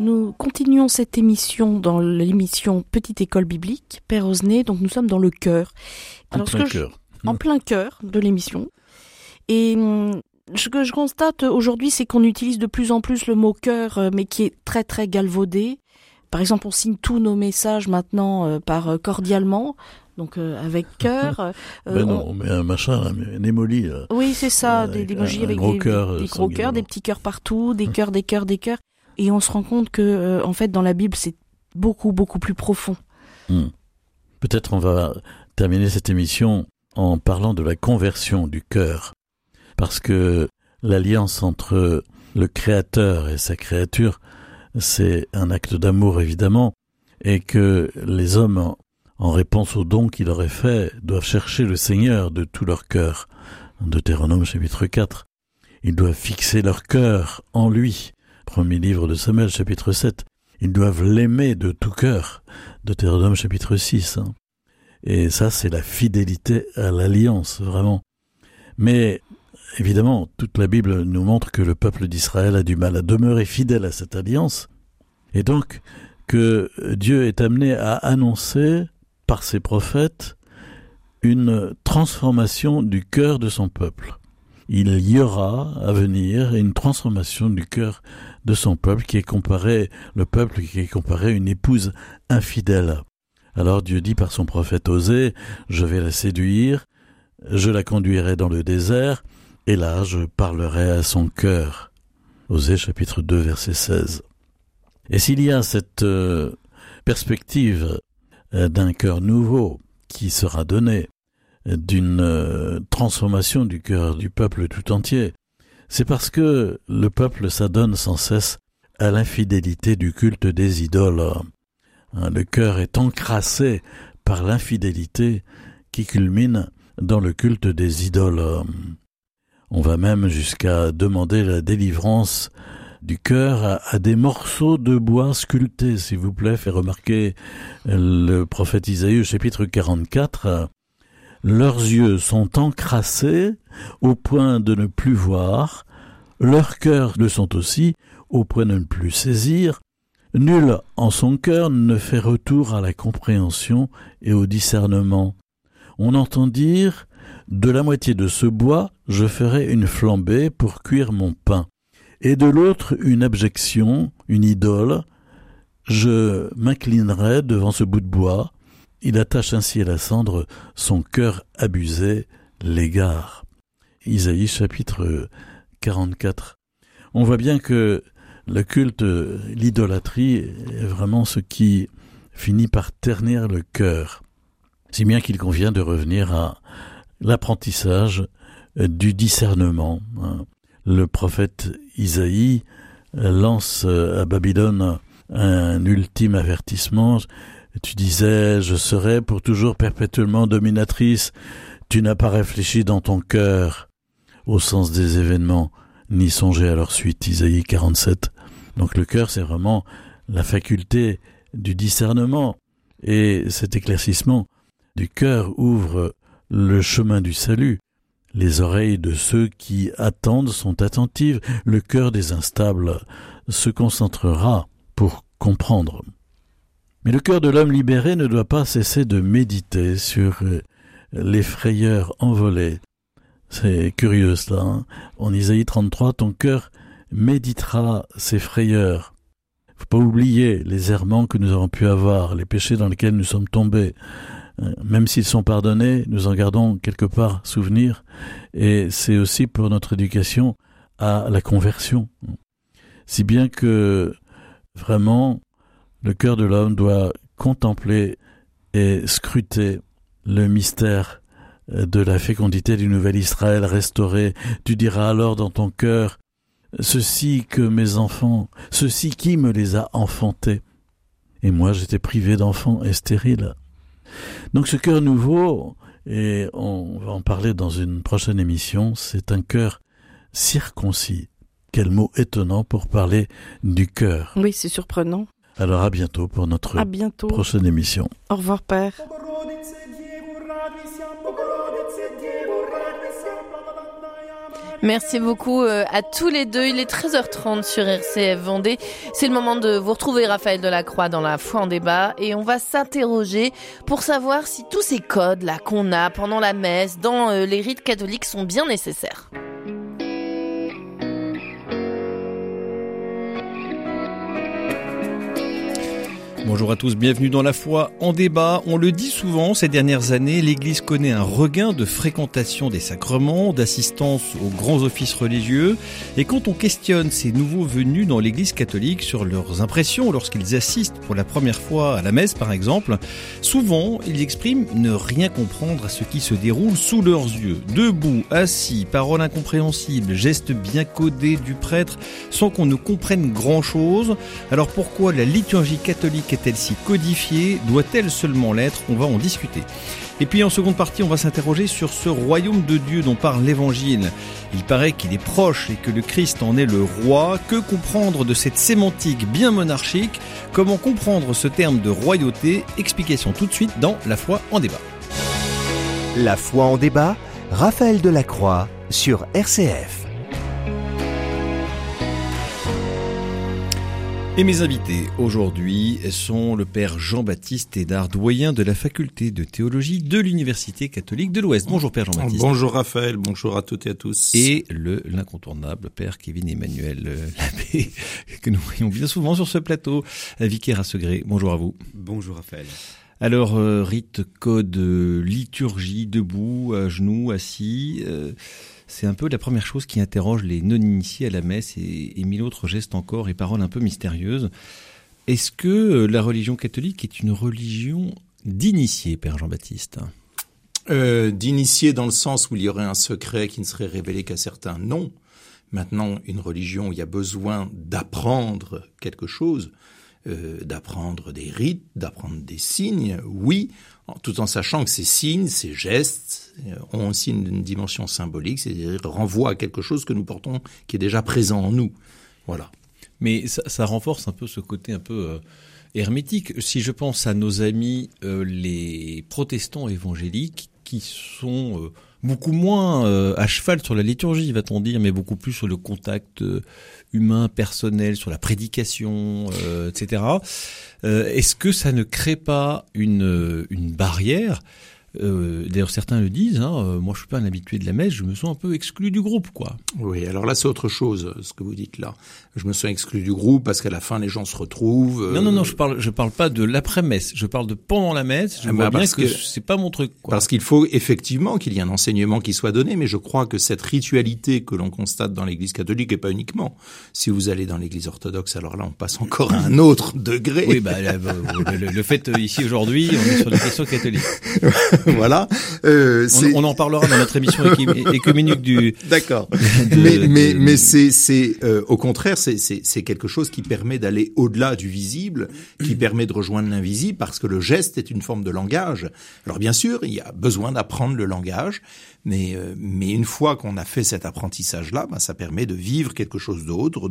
Nous continuons cette émission dans l'émission Petite École Biblique, Père Osnay, donc nous sommes dans le cœur. En plein cœur de l'émission. Et ce que je constate aujourd'hui, c'est qu'on utilise de plus en plus le mot cœur, mais qui est très très galvaudé. Par exemple, on signe tous nos messages maintenant par cordialement, donc avec cœur. On met un machin, un émoli. Oui, c'est ça, des emojis avec des gros cœurs, des petits cœurs partout, des cœurs. Et on se rend compte que, en fait, dans la Bible, c'est beaucoup, beaucoup plus profond. Peut-être on va terminer cette émission en parlant de la conversion du cœur. Parce que l'alliance entre le Créateur et sa créature, c'est un acte d'amour, évidemment, et que les hommes, en réponse au don qu'il aurait fait, doivent chercher le Seigneur de tout leur cœur. Deutéronome chapitre 4. Ils doivent fixer leur cœur en lui. Premier livre de Samuel, chapitre 7. Ils doivent l'aimer de tout cœur. Deutéronome, chapitre 6. Et ça, c'est la fidélité à l'alliance, vraiment. Mais, évidemment, toute la Bible nous montre que le peuple d'Israël a du mal à demeurer fidèle à cette alliance. Et donc, que Dieu est amené à annoncer, par ses prophètes, une transformation du cœur de son peuple. Il y aura à venir une transformation du cœur de son peuple qui est comparé à une épouse infidèle. Alors Dieu dit par son prophète Osée, je vais la séduire, je la conduirai dans le désert, et là je parlerai à son cœur. Osée chapitre 2 verset 16. Et s'il y a cette perspective d'un cœur nouveau qui sera donné, d'une transformation du cœur du peuple tout entier, c'est parce que le peuple s'adonne sans cesse à l'infidélité du culte des idoles. Le cœur est encrassé par l'infidélité qui culmine dans le culte des idoles. On va même jusqu'à demander la délivrance du cœur à des morceaux de bois sculptés, s'il vous plaît. Fait remarquer le prophète Isaïe au chapitre 44. Leurs yeux sont encrassés au point de ne plus voir, leurs cœurs le sont aussi au point de ne plus saisir. Nul en son cœur ne fait retour à la compréhension et au discernement. On entend dire, de la moitié de ce bois, je ferai une flambée pour cuire mon pain, et de l'autre une abjection, une idole, je m'inclinerai devant ce bout de bois. Il attache ainsi à la cendre son cœur abusé, l'égare. Isaïe chapitre 44. On voit bien que le culte, l'idolâtrie est vraiment ce qui finit par ternir le cœur. Si bien qu'il convient de revenir à l'apprentissage du discernement. Le prophète Isaïe lance à Babylone un ultime avertissement. Tu disais, je serai pour toujours perpétuellement dominatrice. Tu n'as pas réfléchi dans ton cœur au sens des événements, ni songé à leur suite. Isaïe 47. Donc le cœur, c'est vraiment la faculté du discernement. Et cet éclaircissement du cœur ouvre le chemin du salut. Les oreilles de ceux qui attendent sont attentives. Le cœur des instables se concentrera pour comprendre. Mais le cœur de l'homme libéré ne doit pas cesser de méditer sur les frayeurs envolées. C'est curieux cela. En Isaïe 33, ton cœur méditera ces frayeurs. Faut pas oublier les errements que nous avons pu avoir, les péchés dans lesquels nous sommes tombés. Même s'ils sont pardonnés, nous en gardons quelque part souvenir. Et c'est aussi pour notre éducation à la conversion. Si bien que vraiment, le cœur de l'homme doit contempler et scruter le mystère de la fécondité du nouvel Israël restauré. Tu diras alors dans ton cœur, ceci que mes enfants, ceci qui me les a enfantés. Et moi j'étais privé d'enfants et stérile. Donc ce cœur nouveau, et on va en parler dans une prochaine émission, c'est un cœur circoncis. Quel mot étonnant pour parler du cœur. Oui, c'est surprenant. Alors à bientôt pour notre prochaine émission. Au revoir, Père. Merci beaucoup à tous les deux. Il est 13h30 sur RCF Vendée. C'est le moment de vous retrouver, Raphaël Delacroix, dans la foi en débat. Et on va s'interroger pour savoir si tous ces codes là qu'on a pendant la messe, dans les rites catholiques, sont bien nécessaires. Bonjour à tous, bienvenue dans la foi en débat. On le dit souvent, ces dernières années, l'Église connaît un regain de fréquentation des sacrements, d'assistance aux grands offices religieux. Et quand on questionne ces nouveaux venus dans l'Église catholique sur leurs impressions lorsqu'ils assistent pour la première fois à la messe par exemple, souvent ils expriment ne rien comprendre à ce qui se déroule sous leurs yeux. Debout, assis, paroles incompréhensibles, gestes bien codés du prêtre sans qu'on ne comprenne grand-chose. Alors pourquoi la liturgie catholique est-elle si codifiée? Doit-elle seulement l'être? On va en discuter. Et puis en seconde partie, on va s'interroger sur ce royaume de Dieu dont parle l'Évangile. Il paraît qu'il est proche et que le Christ en est le roi. Que comprendre de cette sémantique bien monarchique? Comment comprendre ce terme de royauté? Explication tout de suite dans La foi en débat. La foi en débat, Raphaël Delacroix sur RCF. Et mes invités aujourd'hui sont le père Jean-Baptiste Hédard, doyen de la faculté de théologie de l'Université catholique de l'Ouest. Bonjour père Jean-Baptiste. Bonjour Raphaël, bonjour à toutes et à tous. Et l'incontournable père Kevin Emmanuel Labbé, que nous voyons bien souvent sur ce plateau, vicaire à Segré. Bonjour à vous. Bonjour Raphaël. Alors, rite, code, liturgie, debout, à genoux, assis... c'est un peu la première chose qui interroge les non-initiés à la messe et mille autres gestes encore et paroles un peu mystérieuses. Est-ce que la religion catholique est une religion d'initiés, Père Jean-Baptiste ? D'initiés dans le sens où il y aurait un secret qui ne serait révélé qu'à certains, non. Maintenant, une religion où il y a besoin d'apprendre quelque chose, d'apprendre des rites, d'apprendre des signes, oui, tout en sachant que ces signes, ces gestes ont aussi une dimension symbolique, c'est-à-dire renvoient à quelque chose que nous portons, qui est déjà présent en nous. Voilà. Mais ça renforce un peu ce côté un peu hermétique. Si je pense à nos amis les protestants évangéliques, qui sont beaucoup moins à cheval sur la liturgie, va-t-on dire, mais beaucoup plus sur le contact humain, personnel, sur la prédication, etc. Est-ce que ça ne crée pas une barrière ? D'ailleurs, certains le disent, moi je suis pas un habitué de la messe, je me sens un peu exclu du groupe, quoi. Oui, alors là c'est autre chose, ce que vous dites là. Je me sens exclu du groupe parce qu'à la fin les gens se retrouvent. Non, je parle pas de l'après-messe, je parle de pendant la messe, je vois bien que c'est pas mon truc, quoi. Parce qu'il faut effectivement qu'il y ait un enseignement qui soit donné, mais je crois que cette ritualité que l'on constate dans l'Église catholique, et pas uniquement, si vous allez dans l'Église orthodoxe, alors là on passe encore à un autre degré. Oui, le fait ici aujourd'hui, on est sur les questions catholiques. Voilà. On en parlera dans notre émission écuménique du. D'accord. Mais c'est au contraire, c'est quelque chose qui permet d'aller au-delà du visible, qui permet de rejoindre l'invisible, parce que le geste est une forme de langage. Alors bien sûr, il y a besoin d'apprendre le langage, mais une fois qu'on a fait cet apprentissage-là, ça permet de vivre quelque chose d'autre,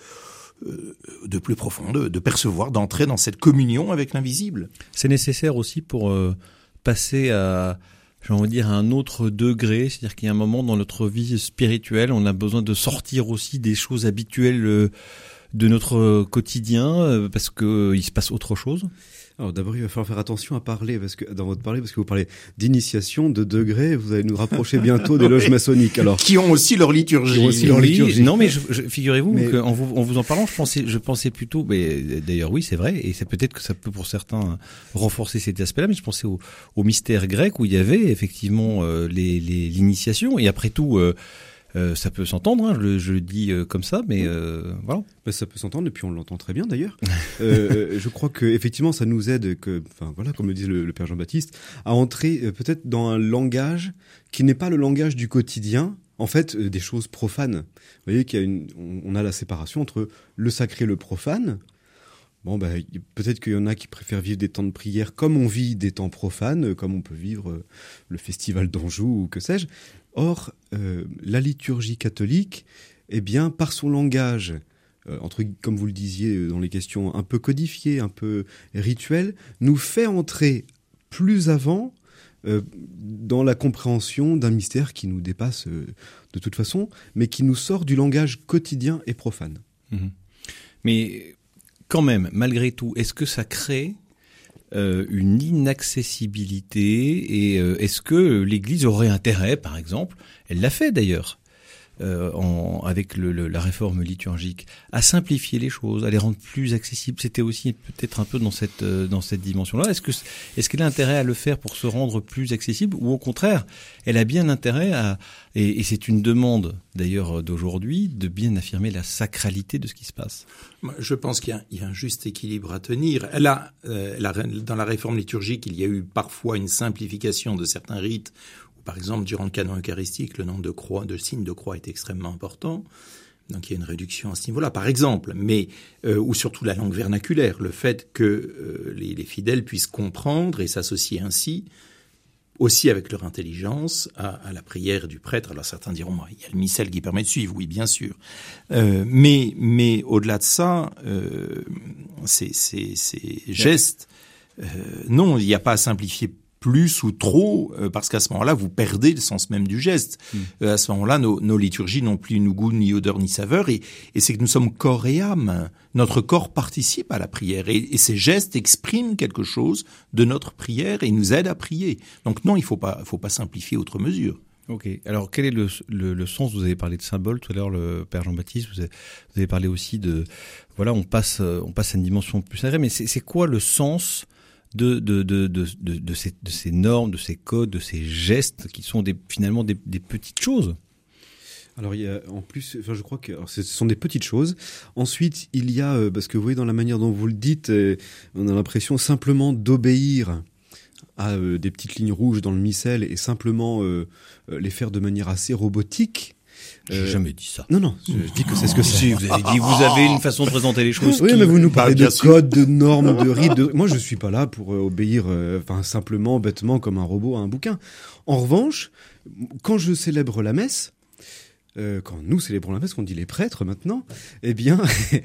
de plus profond, de percevoir, d'entrer dans cette communion avec l'invisible. C'est nécessaire aussi pour passer à, j'ai envie de dire, à un autre degré, c'est-à-dire qu'il y a un moment dans notre vie spirituelle, on a besoin de sortir aussi des choses habituelles de notre quotidien, parce que il se passe autre chose. Alors d'abord, il va falloir faire attention à parler, parce que vous parlez d'initiation, de degrés, vous allez nous rapprocher bientôt des loges maçonniques, alors. Qui ont aussi leur liturgie. Non, mais figurez-vous qu'en vous en parlant, je pensais plutôt, mais d'ailleurs oui, c'est vrai, et c'est peut-être que ça peut pour certains renforcer cet aspect-là, mais je pensais au mystère grec où il y avait effectivement l'initiation, et après tout, ça peut s'entendre, je le dis comme ça, mais voilà. Ça peut s'entendre, et puis on l'entend très bien d'ailleurs. Je crois que effectivement, ça nous aide, comme le disait le Père Jean-Baptiste, à entrer peut-être dans un langage qui n'est pas le langage du quotidien, en fait, des choses profanes. Vous voyez on a la séparation entre le sacré et le profane. Bon, peut-être qu'il y en a qui préfèrent vivre des temps de prière comme on vit des temps profanes, comme on peut vivre le festival d'Anjou ou que sais-je. Or, la liturgie catholique, par son langage, comme vous le disiez dans les questions, un peu codifié, un peu rituel, nous fait entrer plus avant dans la compréhension d'un mystère qui nous dépasse de toute façon, mais qui nous sort du langage quotidien et profane. Mais quand même, malgré tout, est-ce que ça crée une inaccessibilité et est-ce que l'Église aurait intérêt, par exemple, elle l'a fait d'ailleurs, avec la réforme liturgique, à simplifier les choses, à les rendre plus accessibles. C'était aussi peut-être un peu dans cette dimension-là. Est-ce qu'elle a intérêt à le faire pour se rendre plus accessible, ou au contraire, elle a bien intérêt et c'est une demande d'ailleurs d'aujourd'hui, de bien affirmer la sacralité de ce qui se passe? Je pense qu'il y a un juste équilibre à tenir. Là, dans la réforme liturgique, il y a eu parfois une simplification de certains rites. Par exemple, durant le canon eucharistique, le nombre de signes de croix est extrêmement important. Donc il y a une réduction à ce niveau-là, par exemple. Mais ou surtout la langue vernaculaire, le fait que les fidèles puissent comprendre et s'associer ainsi, aussi avec leur intelligence, à la prière du prêtre. Alors certains diront, il y a le missel qui permet de suivre, oui, bien sûr. Mais au-delà de ça, ces gestes, non, il n'y a pas à simplifier plus ou trop, parce qu'à ce moment-là, vous perdez le sens même du geste. À ce moment-là, nos liturgies n'ont plus ni goût, ni odeur, ni saveur, et c'est que nous sommes corps et âme. Notre corps participe à la prière, et ces gestes expriment quelque chose de notre prière et nous aident à prier. Donc non, il faut pas simplifier outre mesure. Ok. Alors, quel est le sens? Vous avez parlé de symbole tout à l'heure, le Père Jean-Baptiste. Vous avez parlé aussi de, voilà, on passe à une dimension plus sacrée. Mais c'est quoi le sens de ces normes, de ces codes, de ces gestes qui sont finalement des petites choses? Alors il y a en plus, je crois que ce sont des petites choses. Ensuite il y a, parce que vous voyez dans la manière dont vous le dites, on a l'impression simplement d'obéir à des petites lignes rouges dans le missel et simplement les faire de manière assez robotique. J'ai jamais dit ça. Non, je dis que c'est ce que c'est. Si, vous avez dit, vous avez une façon de présenter les choses. Oui, mais vous nous parlez de codes, de normes, de rites. Moi, je suis pas là pour obéir, simplement, bêtement, comme un robot à un bouquin. En revanche, quand je célèbre la messe, quand nous célébrons la messe, qu'on dit les prêtres maintenant, eh bien,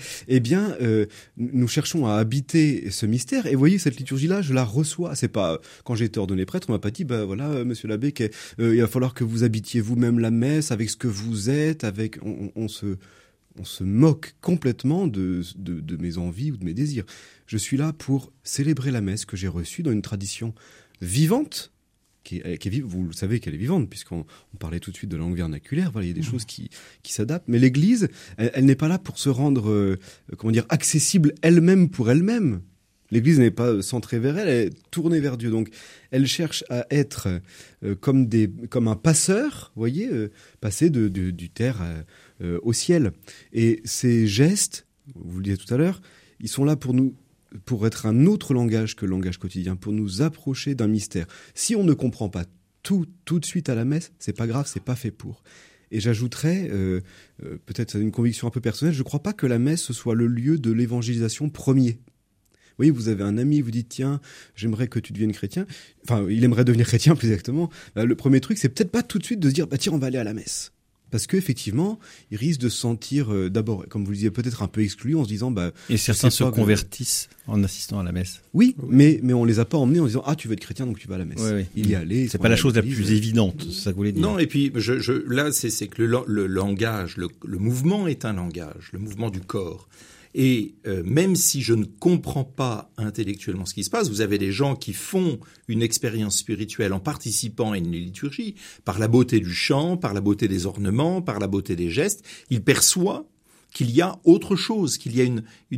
nous cherchons à habiter ce mystère. Et vous voyez, cette liturgie-là, je la reçois. C'est pas, quand j'ai été ordonné prêtre, on m'a pas dit, voilà, monsieur l'abbé, il va falloir que vous habitiez vous-même la messe avec ce que vous êtes, on se moque complètement de mes envies ou de mes désirs. Je suis là pour célébrer la messe que j'ai reçue dans une tradition vivante, qui est vive. Vous le savez qu'elle est vivante, puisqu'on parlait tout de suite de langue vernaculaire. Voilà, il y a des choses qui s'adaptent. Mais l'Église, elle n'est pas là pour se rendre, accessible elle-même pour elle-même. L'Église n'est pas centrée vers elle, elle est tournée vers Dieu. Donc, elle cherche à être comme un passeur, vous voyez, passer du terre au ciel. Et ces gestes, vous le disiez tout à l'heure, ils sont là pour être un autre langage que le langage quotidien, pour nous approcher d'un mystère. Si on ne comprend pas tout de suite à la messe, c'est pas grave, c'est pas fait pour. Et j'ajouterais, peut-être c'est une conviction un peu personnelle, je crois pas que la messe ce soit le lieu de l'évangélisation premier. Vous voyez, vous avez un ami, vous dites, tiens, j'aimerais que tu deviennes chrétien. Enfin, il aimerait devenir chrétien, plus exactement. Le premier truc, c'est peut-être pas tout de suite de se dire, tiens, on va aller à la messe. Parce qu'effectivement, il risque de se sentir d'abord, comme vous le disiez, peut-être un peu exclu en se disant... et certains se convertissent en assistant à la messe. Oui, mais on les a pas emmenés en disant « Ah, tu veux être chrétien, donc tu vas à la messe. Oui. » Il y allait. C'est pas la chose la plus évidente, c'est ça que vous voulez dire. Non, et puis là, c'est que le langage, le mouvement est un langage, le mouvement du corps. Et même si je ne comprends pas intellectuellement ce qui se passe, vous avez des gens qui font une expérience spirituelle en participant à une liturgie, par la beauté du chant, par la beauté des ornements, par la beauté des gestes, ils perçoivent qu'il y a autre chose, qu'il y a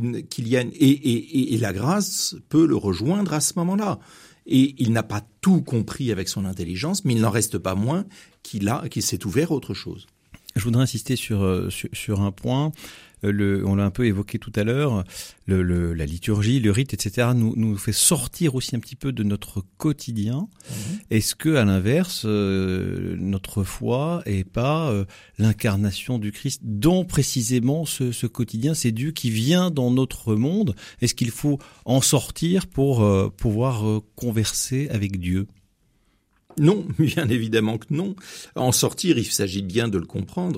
et la grâce peut le rejoindre à ce moment-là. Et il n'a pas tout compris avec son intelligence, mais il n'en reste pas moins qu'il s'est ouvert à autre chose. Je voudrais insister sur un point. On l'a un peu évoqué tout à l'heure, la liturgie, le rite, etc. nous fait sortir aussi un petit peu de notre quotidien. Est-ce que, à l'inverse, notre foi est pas l'incarnation du Christ, dont précisément ce quotidien, c'est Dieu qui vient dans notre monde? Est-ce qu'il faut en sortir pour pouvoir converser avec Dieu? Non, bien évidemment que non. En sortir, il s'agit bien de le comprendre.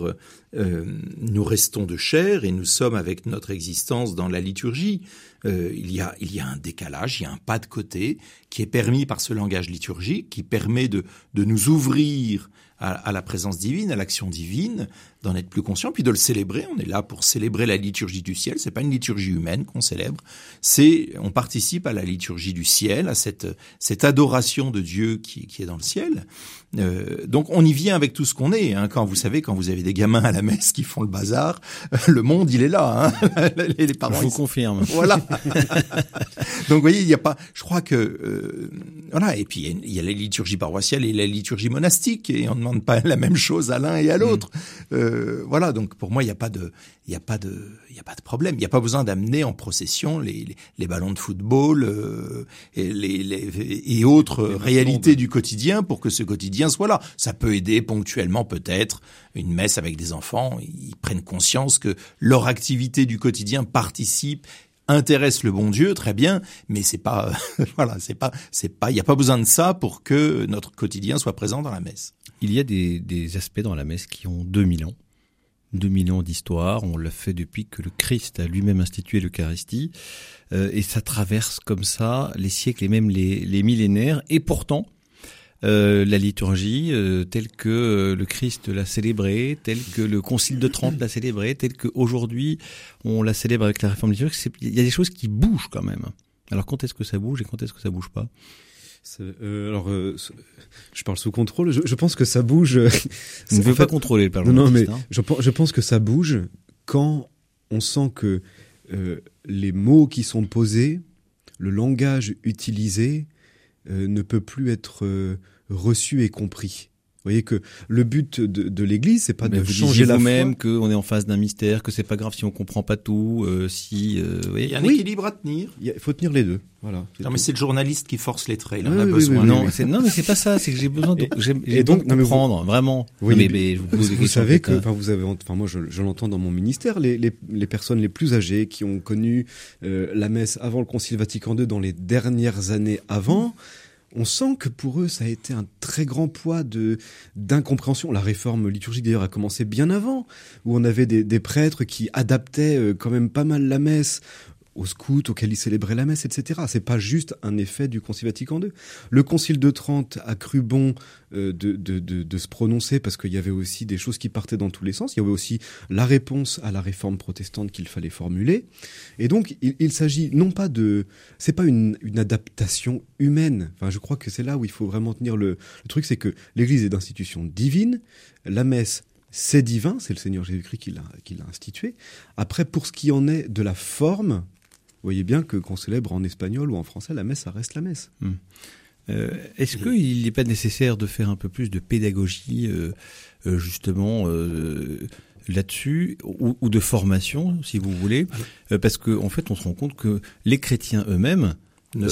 nous restons de chair et nous sommes avec notre existence dans la liturgie. Il y a un décalage, il y a un pas de côté qui est permis par ce langage liturgique, qui permet de nous ouvrir à la présence divine, à l'action divine, d'en être plus conscient, puis de le célébrer. On est là pour célébrer la liturgie du ciel. C'est pas une liturgie humaine qu'on célèbre. On participe à la liturgie du ciel, à cette adoration de Dieu qui est dans le ciel. Donc on y vient avec tout ce qu'on est. Quand vous avez des gamins à la messe qui font le bazar, le monde il est là. Les parents. Je vous confirme. Voilà. Donc vous voyez, il y a pas. Je crois que voilà. Et puis il y a la liturgie paroissiale et la liturgie monastique, et on ne demande pas la même chose à l'un et à l'autre. Voilà. Donc pour moi, il y a pas de problème. Il n'y a pas besoin d'amener en procession les ballons de football et autres réalités du quotidien pour que ce quotidien soit là. Ça peut aider ponctuellement peut-être une messe avec des enfants. Ils prennent conscience que leur activité du quotidien participe, intéresse le bon Dieu, très bien, mais c'est pas, voilà, il n'y a pas besoin de ça pour que notre quotidien soit présent dans la messe. Il y a des aspects dans la messe qui ont 2000 ans. 2000 ans d'histoire, on l'a fait depuis que le Christ a lui-même institué l'Eucharistie, et ça traverse comme ça les siècles et même les millénaires, et pourtant, la liturgie, telle que le Christ l'a célébrée, telle que le Concile de Trente l'a célébrée, telle qu'aujourd'hui on la célèbre avec la réforme liturgique, il y a des choses qui bougent quand même. Alors quand est-ce que ça bouge et quand est-ce que ça bouge pas ? Je parle sous contrôle. Je pense que ça bouge. On ne veut pas contrôler le Parlement. Non, mais je pense que ça bouge quand on sent que les mots qui sont posés, le langage utilisé, ne peut plus être reçu et compris. Vous voyez que le but de l'Église, c'est pas de changer la foi. Vous-même qu'on est en face d'un mystère, que c'est pas grave si on comprend pas tout, il y a un équilibre à tenir. Il faut tenir les deux. Voilà. Non, mais c'est le journaliste qui force les traits. Il en oui, a besoin. Oui. Non, mais c'est pas ça. C'est que j'ai besoin de comprendre vraiment. Oui, mais vous savez que, moi, je l'entends dans mon ministère, les personnes les plus âgées qui ont connu la messe avant le Concile Vatican II, dans les dernières années avant. On sent que pour eux, ça a été un très grand poids d'incompréhension. La réforme liturgique, d'ailleurs, a commencé bien avant, où on avait des prêtres qui adaptaient quand même pas mal la messe aux scouts auxquels ils célébraient la messe, etc. C'est pas juste un effet du Concile Vatican II. Le Concile de Trente a cru bon de se prononcer parce qu'il y avait aussi des choses qui partaient dans tous les sens. Il y avait aussi la réponse à la réforme protestante qu'il fallait formuler. Et donc, il s'agit non pas c'est pas une adaptation humaine. Enfin, je crois que c'est là où il faut vraiment tenir le truc, c'est que l'Église est d'institution divine. La messe, c'est divin, c'est le Seigneur Jésus-Christ qui l'a institué. Après, pour ce qui en est de la forme, vous voyez bien qu'on célèbre en espagnol ou en français, la messe, ça reste la messe. Est-ce qu'il n'est pas nécessaire de faire un peu plus de pédagogie, justement, là-dessus, ou de formation, si vous voulez, parce qu'en fait, on se rend compte que les chrétiens eux-mêmes